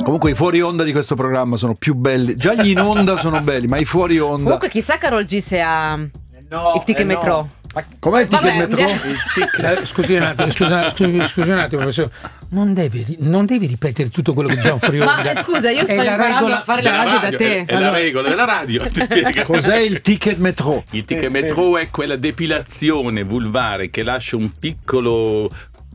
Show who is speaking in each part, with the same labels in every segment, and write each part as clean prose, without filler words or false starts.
Speaker 1: Comunque i fuori onda di questo programma sono più belli. Già gli in onda sono belli, ma i fuori onda.
Speaker 2: Comunque chissà Carol G se ha il ticket metro.
Speaker 1: Com'è il ticket metro?
Speaker 3: Scusi un attimo, professore. Non devi ripetere tutto quello che diciamo fuori onda.
Speaker 2: Ma scusa, io sto imparando a fare la radio da te.
Speaker 4: È la regola della radio. Ti spiego.
Speaker 1: Cos'è il ticket metro?
Speaker 4: Il ticket metro è quella depilazione vulvare che lascia un piccolo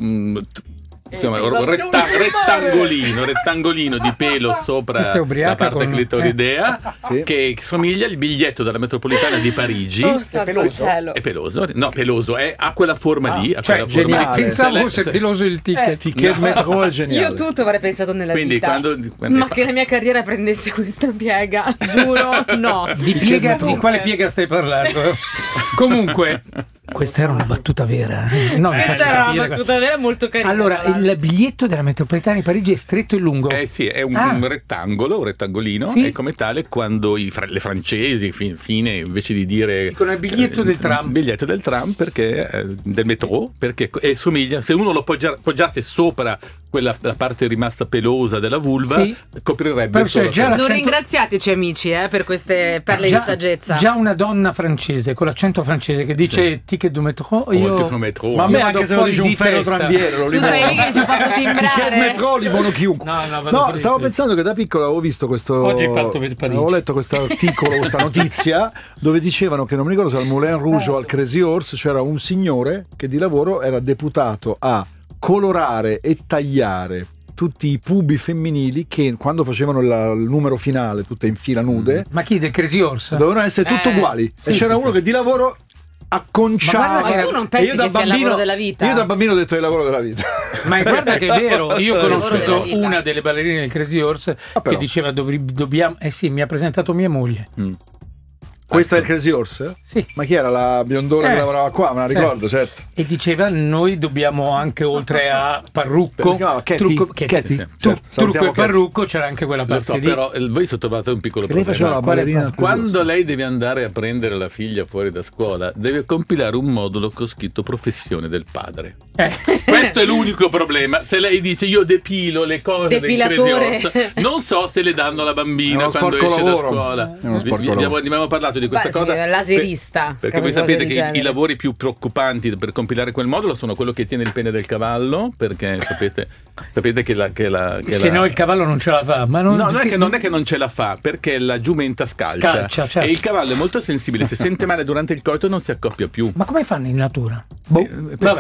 Speaker 4: rettangolino di pelo sopra la parte clitoridea che somiglia al biglietto della metropolitana di Parigi.
Speaker 2: È peloso?
Speaker 4: È peloso? No, peloso, ha quella forma lì.
Speaker 3: Cioè, geniale. Pensavo fosse peloso il ticket.
Speaker 1: Ticket metro è geniale.
Speaker 2: Io tutto avrei pensato nella
Speaker 4: Quindi
Speaker 2: vita. Ma che la mia carriera prendesse questa piega, giuro, no.
Speaker 3: Di quale piega stai parlando? Comunque, questa era una battuta vera. No,
Speaker 2: Questa era una battuta vera molto carina.
Speaker 3: Allora, il biglietto della metropolitana di Parigi è stretto e lungo.
Speaker 4: Sì, è un rettangolo, un rettangolino,
Speaker 3: sì?
Speaker 4: E come tale quando le francesi fine invece di dire
Speaker 3: dicono il biglietto del tram.
Speaker 4: Biglietto del tram perché del metro, perché somiglia, se uno lo poggiasse sopra la parte rimasta pelosa della vulva, coprirebbe il suo
Speaker 2: Non ringraziateci amici per queste perle di saggezza.
Speaker 3: Già una donna francese con l'accento francese che dice ticket du metro,
Speaker 1: ma a me anche se lo dice un ferro tranviere lo
Speaker 2: tu sei lì che ci posso timbrare.
Speaker 1: Ticket metro li buono chiunque. No, stavo pensando che da piccolo avevo visto questo.
Speaker 3: Oggi parto per Parigi.
Speaker 1: Avevo letto questo articolo, questa notizia dove dicevano che non mi ricordo se al Moulin Rouge o al Crazy Horse c'era un signore che di lavoro era deputato a colorare e tagliare tutti i pubi femminili che quando facevano il numero finale tutte in fila nude.
Speaker 3: Ma chi, del Crazy Horse?
Speaker 1: Dovevano essere tutti uguali. E c'era uno che di lavoro acconciava.
Speaker 2: Ma tu non pensi che sia il lavoro della vita?
Speaker 1: Io da bambino ho detto è il lavoro della vita.
Speaker 3: Ma guarda che è vero, io ho conosciuto una delle ballerine del Crazy Horse che diceva dobbiamo mi ha presentato mia moglie.
Speaker 1: Questa è il Crazy Horse?
Speaker 3: Sì.
Speaker 1: Ma chi era la biondona che lavorava qua? Me la ricordo, certo.
Speaker 3: E diceva noi dobbiamo anche oltre a parrucco, trucco e parrucco c'era anche quella parte lì.
Speaker 4: Però voi trovate un piccolo problema. Quando lei deve andare a prendere la figlia fuori da scuola deve compilare un modulo con scritto professione del padre. Questo è l'unico problema. Se lei dice io depilo le cose del Crazy Horse, non so se le danno alla bambina quando esce da scuola. Abbiamo parlato di questa cosa
Speaker 2: laserista,
Speaker 4: perché voi sapete che i lavori più preoccupanti per compilare quel modulo sono quello che tiene il pene del cavallo, perché sapete che
Speaker 3: se no il cavallo non ce la fa, ma non
Speaker 4: è che non ce la fa, perché la giumenta scalcia certo. E il cavallo è molto sensibile, se sente male durante il coito non si accoppia più.
Speaker 3: Ma come fanno in natura?